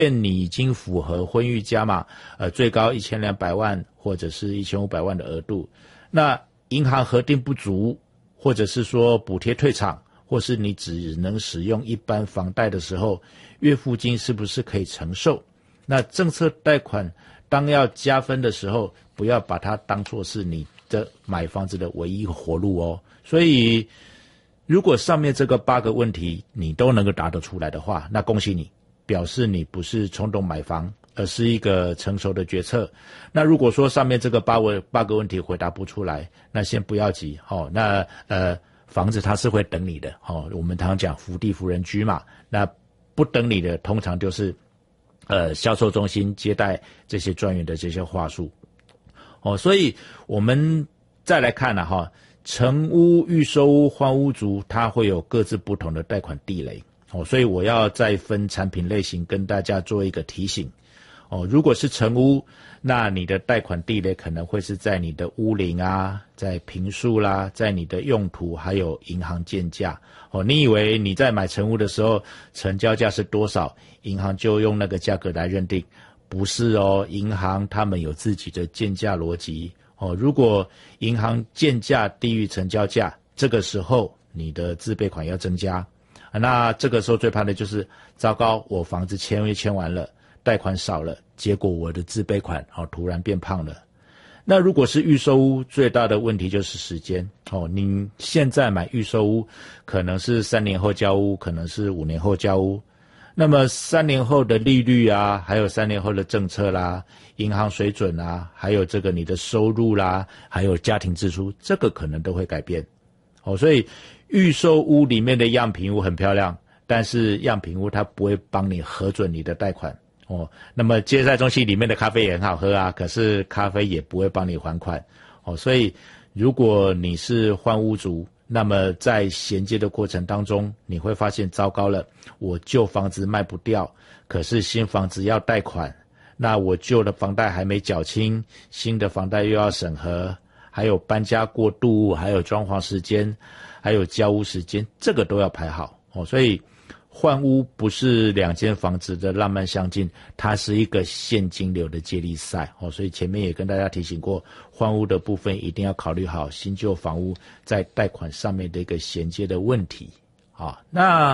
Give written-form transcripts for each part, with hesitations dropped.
你已经符合婚育加码，最高1200万或者是1500万的额度，那银行核定不足，或者是说补贴退场，或是你只能使用一般房贷的时候，月付金是不是可以承受？那政策贷款当要加分的时候，不要把它当作是你的买房子的唯一活路哦。所以如果上面这个8个问题你都能够答得出来的话，那恭喜你，表示你不是冲动买房，而是一个成熟的决策。那如果说上面这个8个问题回答不出来，那先不要急那房子它是会等你的我们常常讲福地福人居嘛，那不等你的通常就是销售中心接待这些专员的这些话术所以我们再来看成屋、预售屋、换屋族，它会有各自不同的贷款地雷所以我要再分产品类型跟大家做一个提醒如果是成屋，那你的贷款地雷可能会是在你的屋龄啊，在坪数啦，在你的用途，还有银行建价你以为你在买成屋的时候成交价是多少，银行就用那个价格来认定？不是银行他们有自己的建价逻辑如果银行建价低于成交价，这个时候你的自备款要增加那这个时候最怕的就是糟糕，我房子签完了，贷款少了，结果我的自备款突然变胖了。那如果是预售屋，最大的问题就是时间您现在买预售屋可能是3年后交屋，可能是5年后交屋，那么3年后的利率啊，还有3年后的政策啦，银行水准啊，还有这个你的收入啦，还有家庭支出，这个可能都会改变所以预售屋里面的样品屋很漂亮，但是样品屋它不会帮你核准你的贷款那么接待中心里面的咖啡也很好喝啊，可是咖啡也不会帮你还款所以如果你是换屋族，那么在衔接的过程当中，你会发现糟糕了，我旧房子卖不掉，可是新房子要贷款，那我旧的房贷还没缴清，新的房贷又要审核，还有搬家过渡，还有装潢时间，还有交屋时间，这个都要排好所以换屋不是2间房子的浪漫相近，它是一个现金流的接力赛所以前面也跟大家提醒过，换屋的部分一定要考虑好新旧房屋在贷款上面的一个衔接的问题那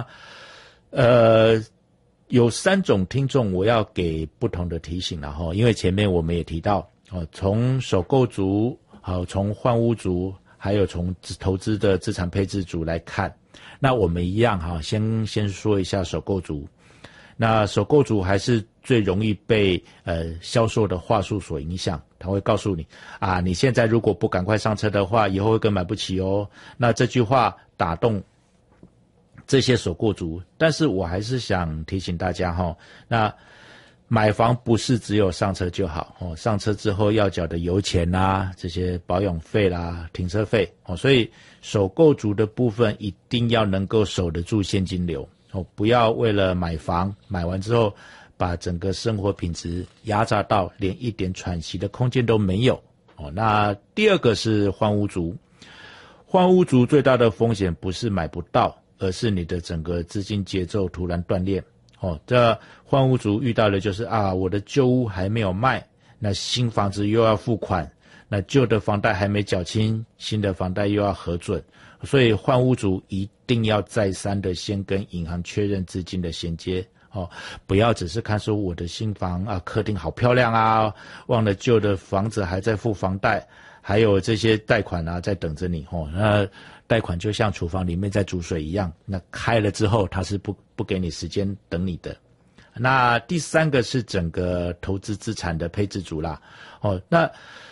有3种听众我要给不同的提醒了因为前面我们也提到从首购族从换屋族，还有从投资的资产配置族来看，那我们一样先说一下首购族。那首购族还是最容易被销售的话术所影响，他会告诉你你现在如果不赶快上车的话，以后会更买不起那这句话打动这些首购族，但是我还是想提醒大家那买房不是只有上车就好上车之后要缴的油钱啦，这些保养费啦，停车费所以首购族的部分一定要能够守得住现金流不要为了买房买完之后把整个生活品质压榨到连一点喘息的空间都没有那第二个是换屋族。换屋族最大的风险不是买不到，而是你的整个资金节奏突然断裂这换屋族遇到的就是我的旧屋还没有卖，那新房子又要付款，那旧的房贷还没缴清，新的房贷又要核准，所以换屋族一定要再三的先跟银行确认资金的衔接不要只是看说我的新房客厅好漂亮忘了旧的房子还在付房贷，还有这些贷款在等着你那贷款就像厨房里面在煮水一样，那开了之后它是不给你时间等你的。那第3个是整个投资资产的配置组啦那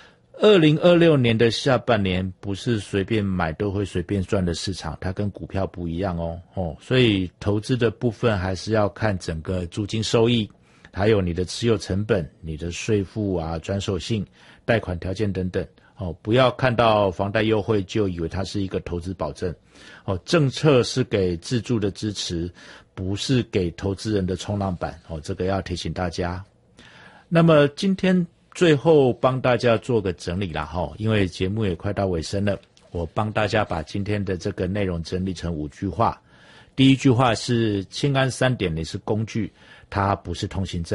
2026年的下半年不是随便买都会随便赚的市场，它跟股票不一样所以投资的部分还是要看整个租金收益，还有你的持有成本，你的税负转手性，贷款条件等等不要看到房贷优惠就以为它是一个投资保证政策是给自住的支持，不是给投资人的冲浪板这个要提醒大家。那么今天最后帮大家做个整理啦因为节目也快到尾声了，我帮大家把今天的这个内容整理成5句话。第一句话是青安3.0是工具， 它不是通行证。